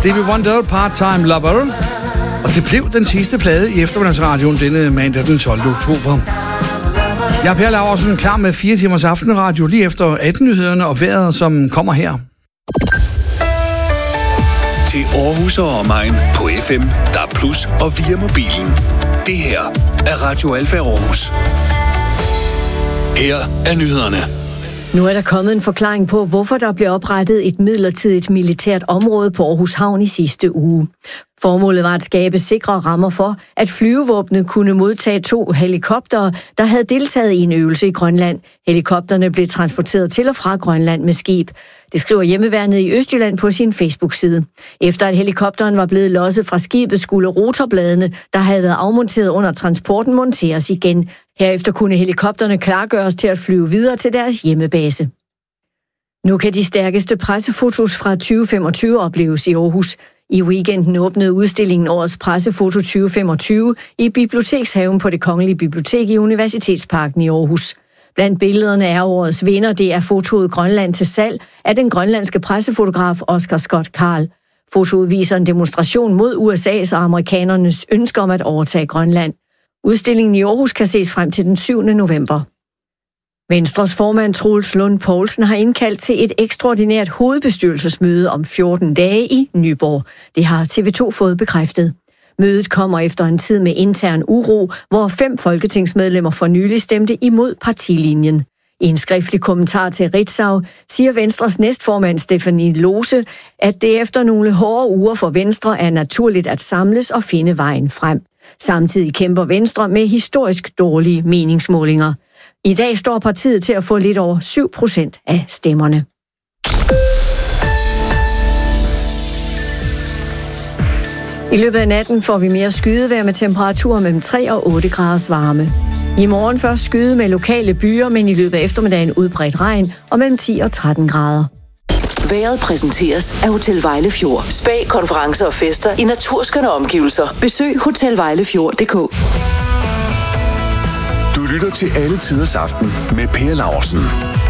Stevie Wonder, Part-Time Lover. Og det blev den sidste plade i eftermiddagsradioen denne mandag den 12. oktober. Jeg er Per Laursen, klar med 4 timers aftenradio lige efter 18-nyhederne og vejret, som kommer her. Til Aarhus og omegn på FM, DAB+ og via mobilen. Det her er Radio Alfa Aarhus. Her er nyhederne. Nu er der kommet en forklaring på, hvorfor der blev oprettet et midlertidigt militært område på Aarhus Havn i sidste uge. Formålet var at skabe sikre rammer for, at flyvevåbnet kunne modtage 2 helikoptere, der havde deltaget i en øvelse i Grønland. Helikopterne blev transporteret til og fra Grønland med skib. Det skriver Hjemmeværnet i Østjylland på sin Facebook-side. Efter at helikopteren var blevet losset fra skibet, skulle rotorbladene, der havde været afmonteret under transporten, monteres igen. Herefter kunne helikopterne klargøres til at flyve videre til deres hjemmebase. Nu kan de stærkeste pressefotos fra 2025 opleves i Aarhus. I weekenden åbnede udstillingen Årets Pressefoto 2025 i Bibliotekshaven på Det Kongelige Bibliotek i Universitetsparken i Aarhus. Blandt billederne er årets vinder, det er fotoet Grønland til salg af den grønlandske pressefotograf Oscar Scott Carl. Fotoet viser en demonstration mod USA's og amerikanernes ønske om at overtage Grønland. Udstillingen i Aarhus kan ses frem til den 7. november. Venstres formand Troels Lund Poulsen har indkaldt til et ekstraordinært hovedbestyrelsesmøde om 14 dage i Nyborg. Det har TV2 fået bekræftet. Mødet kommer efter en tid med intern uro, hvor 5 folketingsmedlemmer for nylig stemte imod partilinjen. I en skriftlig kommentar til Ritzau siger Venstres næstformand Stephanie Lose, at det efter nogle hårde uger for Venstre er naturligt at samles og finde vejen frem. Samtidig kæmper Venstre med historisk dårlige meningsmålinger. I dag står partiet til at få lidt over 7% af stemmerne. I løbet af natten får vi mere skydevejr med temperaturer mellem 3 og 8 graders varme. I morgen først skyde med lokale byer, men i løbet af eftermiddagen udbredt regn og mellem 10 og 13 grader. Vejret præsenteres af Hotel Vejlefjord. Spa, konferencer og fester i naturskønne omgivelser. Besøg hotelvejlefjord.dk. Du lytter til Alle Tiders Aften med Per Laursen.